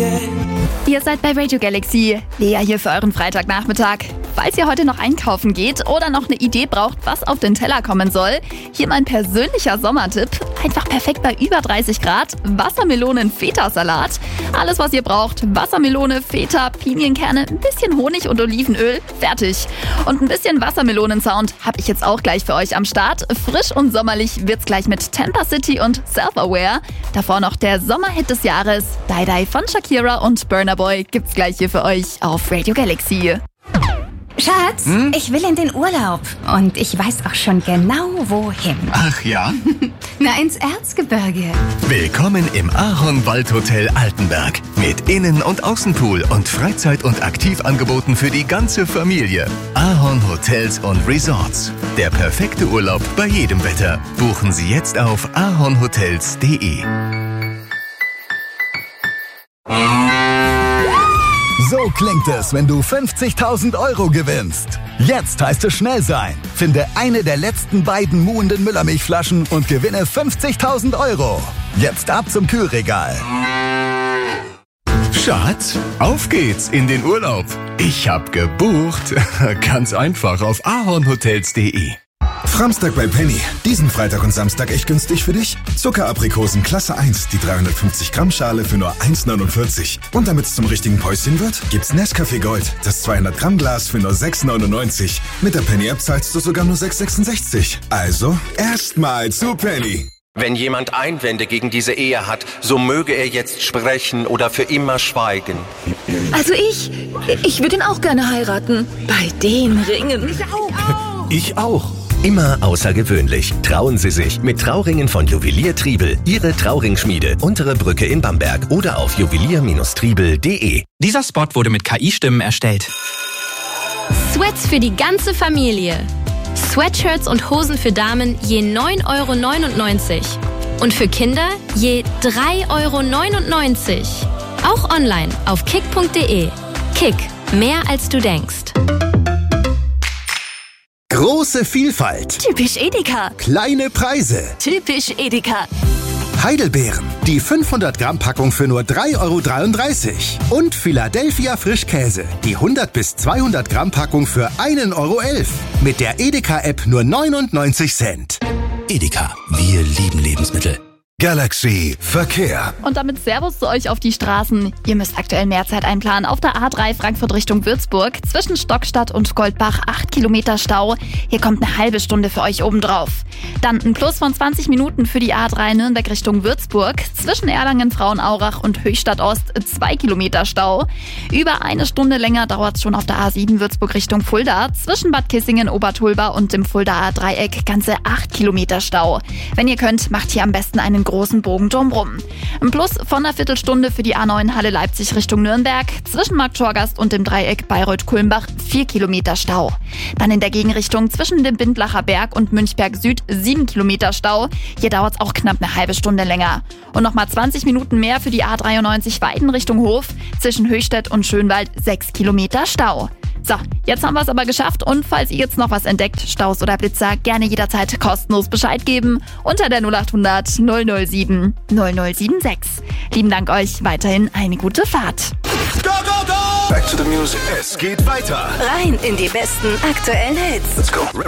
Ihr seid bei Radio Galaxy. Lea hier für euren Freitagnachmittag. Falls ihr heute noch einkaufen geht oder noch eine Idee braucht, was auf den Teller kommen soll, hier mein persönlicher Sommertipp. Einfach perfekt bei über 30 Grad. Wassermelonen-Feta-Salat. Alles, was ihr braucht. Wassermelone, Feta, Pinienkerne, ein bisschen Honig und Olivenöl. Fertig. Und ein bisschen Wassermelonen-Sound habe ich jetzt auch gleich für euch am Start. Frisch und sommerlich wird's gleich mit Tampa City und Self-Aware. Davor noch der Sommerhit des Jahres. Die Die von Shakira und Burna Boy gibt's gleich hier für euch auf Radio Galaxy. Schatz, ich will in den Urlaub. Und ich weiß auch schon genau, wohin. Ach ja? Na, ins Erzgebirge. Willkommen im Ahorn-Waldhotel Altenberg. Mit Innen- und Außenpool und Freizeit- und Aktivangeboten für die ganze Familie. Ahorn Hotels und Resorts. Der perfekte Urlaub bei jedem Wetter. Buchen Sie jetzt auf ahornhotels.de. So klingt es, wenn du 50.000 Euro gewinnst. Jetzt heißt es schnell sein. Finde eine der letzten beiden muhenden Müllermilchflaschen und gewinne 50.000 Euro. Jetzt ab zum Kühlregal. Schatz, auf geht's in den Urlaub. Ich hab gebucht. Ganz einfach auf ahornhotels.de. Framstag bei Penny. Diesen Freitag und Samstag echt günstig für dich. Zuckeraprikosen Klasse 1, die 350 Gramm Schale für nur 1,49. Und damit es zum richtigen Päuschen wird, gibt's Nescafé Gold, das 200 Gramm Glas für nur 6,99. Mit der Penny-App zahlst du sogar nur 6,66. Also, erstmal zu Penny. Wenn jemand Einwände gegen diese Ehe hat, so möge er jetzt sprechen oder für immer schweigen. Also ich würde ihn auch gerne heiraten. Bei den Ringen. Ich auch. Immer außergewöhnlich. Trauen Sie sich mit Trauringen von Juwelier Triebel. Ihre Trauringschmiede. Untere Brücke in Bamberg oder auf juwelier-triebel.de. Dieser Spot wurde mit KI-Stimmen erstellt. Sweats für die ganze Familie. Sweatshirts und Hosen für Damen je 9,99 € und für Kinder je 3,99 €. Auch online auf kick.de. Kick, mehr als du denkst. Große Vielfalt. Typisch Edeka. Kleine Preise. Typisch Edeka. Heidelbeeren. Die 500 Gramm Packung für nur 3,33 € Und Philadelphia Frischkäse. Die 100 bis 200 Gramm Packung für 1,11 € Mit der Edeka-App nur 99 Cent. Edeka. Wir lieben Lebensmittel. Galaxy Verkehr. Und damit Servus zu euch auf die Straßen. Ihr müsst aktuell mehr Zeit einplanen. Auf der A3 Frankfurt Richtung Würzburg. Zwischen Stockstadt und Goldbach 8 Kilometer Stau. Hier kommt eine halbe Stunde für euch obendrauf. Dann ein Plus von 20 Minuten für die A3 Nürnberg Richtung Würzburg. Zwischen Erlangen, Frauenaurach und Höchstadt Ost 2 Kilometer Stau. Über eine Stunde länger dauert es schon auf der A7 Würzburg Richtung Fulda. Zwischen Bad Kissingen, Obertulba und dem Fuldaer Dreieck ganze 8 Kilometer Stau. Wenn ihr könnt, macht hier am besten einen großen Bogen drumrum. Ein Plus von einer Viertelstunde für die A9 Halle Leipzig Richtung Nürnberg. Zwischen Markt Schorgast und dem Dreieck Bayreuth-Kulmbach 4 Kilometer Stau. Dann in der Gegenrichtung zwischen dem Bindlacher Berg und Münchberg Süd 7 Kilometer Stau. Hier dauert es auch knapp eine halbe Stunde länger. Und nochmal 20 Minuten mehr für die A93 Weiden Richtung Hof. Zwischen Höchstädt und Schönwald 6 Kilometer Stau. So, jetzt haben wir es aber geschafft und falls ihr jetzt noch was entdeckt, Staus oder Blitzer, gerne jederzeit kostenlos Bescheid geben unter der 0800 007 0076. Lieben Dank euch, weiterhin eine gute Fahrt. Go, go, go! Back to the music. Es geht weiter. Rein in die besten aktuellen Hits. Let's go.